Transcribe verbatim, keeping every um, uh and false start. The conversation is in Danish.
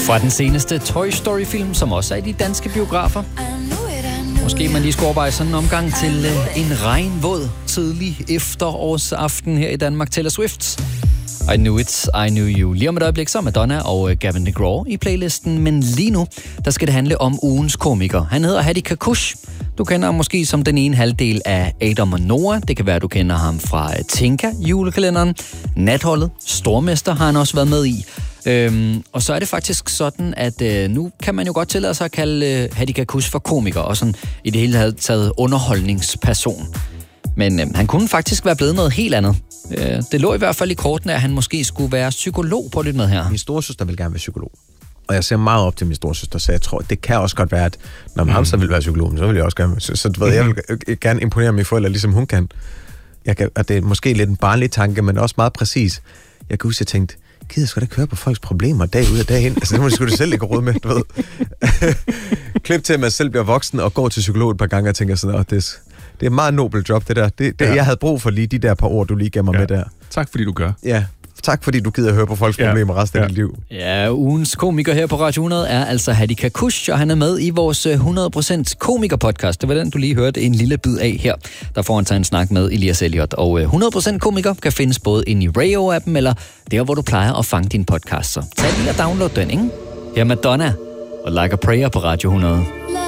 Fra den seneste Toy Story-film, som også er i de danske biografer. Måske man lige skulle overveje sådan en omgang til uh, en regnvåd tidlig efterårsaften her i Danmark. Taylor Swift. I Knew It, I Knew You. Lige om et øjeblik, så er Madonna og uh, Gavin DeGraw i playlisten. Men lige nu, der skal det handle om ugens komiker. Han hedder Hadi Kakush. Du kender ham måske som den ene halvdel af Adam og Noah. Det kan være, du kender ham fra uh, Tinka, julekalenderen. Natholdet, Stormester har han også været med i. Øhm, og så er det faktisk sådan, at øh, nu kan man jo godt tillade sig at kalde øh, Hadi Kakush for komiker, og sådan i det hele taget underholdningsperson. Men øh, han kunne faktisk være blevet noget helt andet. Øh, det lå i hvert fald i kortene, at han måske skulle være psykolog. På lidt med her. Min storesøster vil gerne være psykolog. Og jeg ser meget op til min storesøster, så jeg tror, det kan også godt være, at når mm. ham så vil være psykolog, så vil jeg også gerne. Så, så du ved, jeg vil gerne imponere mine forældre, ligesom hun kan. Jeg kan. Og det er måske lidt en barnlig tanke, men også meget præcis. Jeg kan huske, at jeg tænkte, gider jeg sgu da ikke høre på folks problemer dag ud og dag ind? Altså, det må du sgu da selv ikke råd med, du ved. Klip til, at man selv bliver voksen og går til psykolog et par gange og tænker sådan, åh, det, det er et meget nobelt job, det der. Det, det, ja. Jeg havde brug for lige de der par ord, du lige gav mig ja. med der. Tak, fordi du gør. Ja, tak fordi du gider høre på folks ja. problemer resten af ja. dit liv. Ja, ugens komiker her på Radio hundrede er altså Hadi Kakush, og han er med i vores hundrede procent komiker-podcast. Det var den, du lige hørte en lille bid af her. Der får han taget en snak med Elias Elliot. Og hundrede procent komiker kan findes både inde i Radio-appen, eller der, hvor du plejer at fange din podcast. Så tag lige og download den, ikke? Her Madonna og Like a Prayer på Radio hundrede.